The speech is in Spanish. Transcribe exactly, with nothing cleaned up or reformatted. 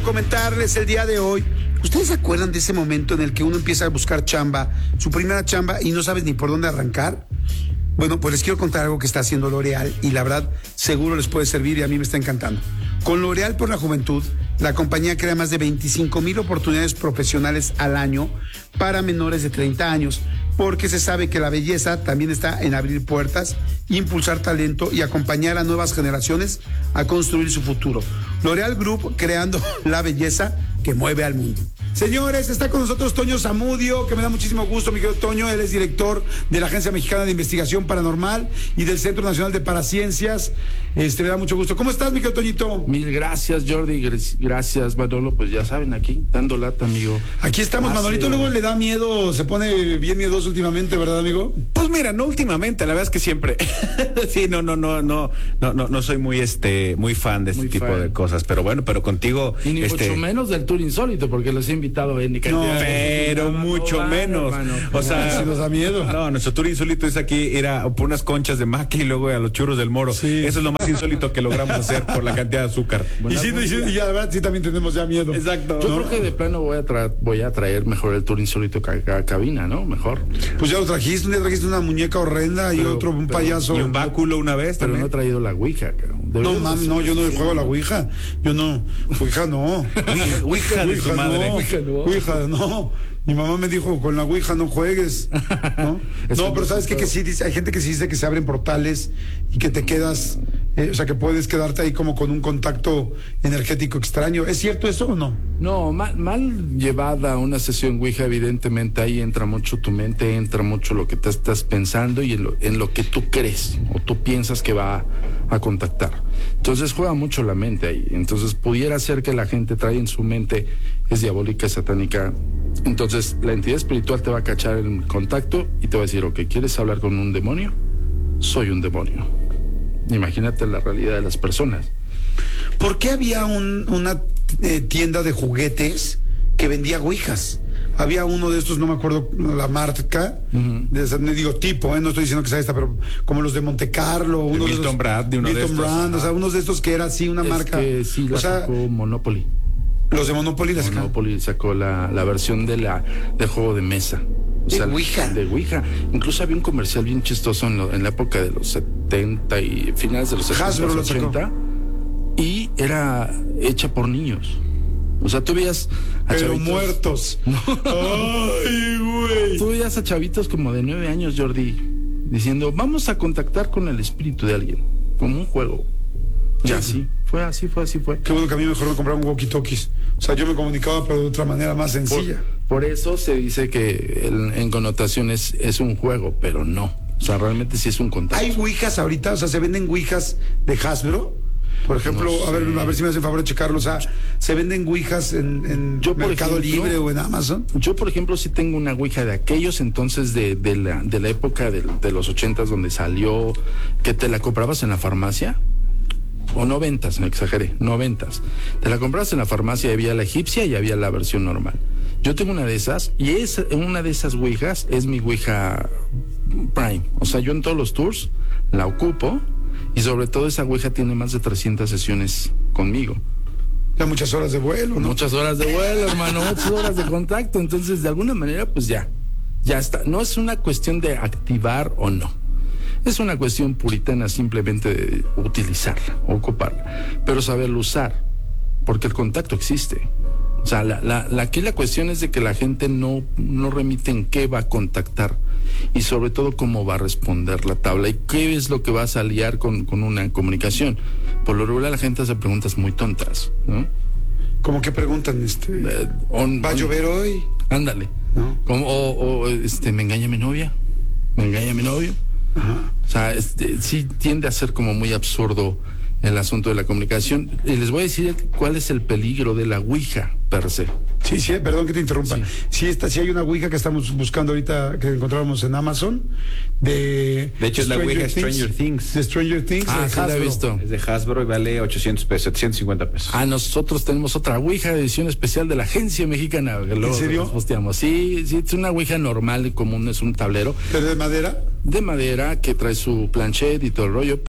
Comentarles el día de hoy. ¿Ustedes se acuerdan de ese momento en el que uno empieza a buscar chamba, su primera chamba, y no sabes ni por dónde arrancar? Bueno, pues les quiero contar algo que está haciendo L'Oréal y la verdad seguro les puede servir y a mí me está encantando. Con L'Oréal por la Juventud, la compañía crea más de veinticinco mil oportunidades profesionales al año para menores de treinta años, porque se sabe que la belleza también está en abrir puertas, impulsar talento y acompañar a nuevas generaciones a construir su futuro. L'Oréal Group, creando la belleza que mueve al mundo. Señores, está con nosotros Toño Zamudio, que me da muchísimo gusto, mi querido Toño. Él es director de la Agencia Mexicana de Investigación Paranormal y del Centro Nacional de Paraciencias. Este, me da mucho gusto. ¿Cómo estás, mi querido Toñito? Mil gracias, Jordi. Gracias, Manolo. Pues ya saben, aquí, dando lata, amigo. Aquí estamos, Hace... Manolito. Luego le da miedo, se pone bien miedoso últimamente, ¿verdad, amigo? Pues mira, no últimamente, la verdad es que siempre. Sí, no, no, no, no, no, no, no soy muy, este, muy fan de este muy tipo fan. de cosas. Pero bueno, pero contigo. Y ni este... mucho menos del Tour Insólito, porque los he invitado en no, pero mucho menos. Hermano, o sea, si nos da miedo. No, nuestro Tour Insólito es aquí, era por unas conchas de maqui y luego a los churros del Moro. Sí. Eso es lo más insólito que logramos hacer por la cantidad de azúcar. Y sí, y, sí, y ya, la verdad, sí también tenemos ya miedo. Exacto. Yo ¿no? creo que de plano voy a, tra voy a traer mejor el Tour Insólito a, a cabina, ¿no? Mejor. Pues ya lo trajiste, un día trajiste una muñeca horrenda pero, y otro un pero, payaso. Y un báculo una vez pero también. no he traído la Ouija. No, mami, no, yo no juego a la Ouija. Yo no. Ouija no. Ouija, Ouija de tu madre. No. Ouija no. Ouija no. Mi mamá me dijo, con la Ouija no juegues, ¿no? No, pero ¿sabes qué? Que sí dice, hay gente que sí dice que se abren portales y que te quedas, eh, o sea, que puedes quedarte ahí como con un contacto energético extraño. ¿Es cierto eso o no? No, mal, mal llevada una sesión Ouija, evidentemente ahí entra mucho tu mente, entra mucho lo que te estás pensando y en lo, en lo que tú crees o tú piensas que va a, a contactar. Entonces juega mucho la mente ahí. Entonces pudiera ser que la gente trae en su mente, es diabólica, es satánica. Entonces la entidad espiritual te va a cachar el contacto y te va a decir, ok, ¿quieres hablar con un demonio? Soy un demonio. Imagínate la realidad de las personas. ¿Por qué había un, una eh, tienda de juguetes que vendía ouijas? Había uno de estos, no me acuerdo la marca, uh-huh. de, digo tipo, ¿eh? No estoy diciendo que sea esta, pero como los de Monte Carlo, uno de Milton Brand, de uno Milton de estos. Brand, o sea, unos de estos que era así una es marca. Que sí, la o sea, sacó Monopoly. Los de Monopoly la sacaron. Monopoly sacó la, la versión de la del juego de mesa. O de sea, Ouija. De Ouija. Incluso había un comercial bien chistoso en, lo, en la época de los setenta y finales de los setenta, ochenta. Y era hecha por niños. O sea, tú veías a Pero chavitos, muertos. No. Ay, güey. Tú veías a chavitos como de nueve años, Jordi, diciendo, vamos a contactar con el espíritu de alguien, como un juego. Ya sí, fue así, fue así, fue. Qué bueno que a mí mejor me compraron walkie-talkies. O sea, yo me comunicaba, pero de otra manera más sencilla. Por, por eso se dice que el, en connotaciones es un juego, pero no. O sea, realmente sí es un contacto. ¿Hay ouijas ahorita? O sea, ¿se venden ouijas de Hasbro? Por ejemplo, no a ver, a ver si me hacen favor de checarlo. O sea, ¿se venden ouijas en, en yo, Mercado ejemplo, Libre o en Amazon? Yo, por ejemplo, sí tengo una ouija de aquellos entonces de, de, la, de la época de, de los ochentas donde salió, que te la comprabas en la farmacia. O noventas, me exageré, noventas. Te la comprabas en la farmacia y había la egipcia y había la versión normal. Yo tengo una de esas y es una de esas ouijas es mi ouija Prime. O sea, yo en todos los tours la ocupo y sobre todo esa ouija tiene más de trescientas sesiones conmigo. Ya muchas horas de vuelo, ¿no? Muchas horas de vuelo, hermano, muchas horas de contacto. Entonces, de alguna manera, pues ya, ya está. No es una cuestión de activar o no. Es una cuestión puritana simplemente de utilizarla, ocuparla, pero saberlo usar, porque el contacto existe. O sea, la, la, la, aquí la cuestión es de que la gente no, no remite en qué va a contactar y sobre todo cómo va a responder la tabla y qué es lo que va a salir con, con una comunicación. Por lo regular la gente hace preguntas muy tontas, ¿no? ¿Cómo que preguntan? Este, eh, on, ¿Va a llover hoy? Ándale. ¿No? Como, o, o este, ¿me engaña mi novia? ¿Me engaña mi novio? Ajá. O sea, este, sí tiende a ser como muy absurdo el asunto de la comunicación. Y les voy a decir cuál es el peligro de la Ouija per se. Sí, sí, perdón que te interrumpa. Sí, sí, esta, sí hay una Ouija que estamos buscando ahorita, que encontramos en Amazon, de... De hecho es la Ouija Stranger Things. De Stranger Things. Ah, de sí la he visto. Es de Hasbro y vale ochocientos pesos, setecientos cincuenta pesos. Ah, nosotros tenemos otra Ouija de edición especial de la Agencia Mexicana. ¿En serio? Posteamos. Sí, sí, es una Ouija normal y común, es un tablero. ¿Pero de madera? De madera, que trae su planchet y todo el rollo.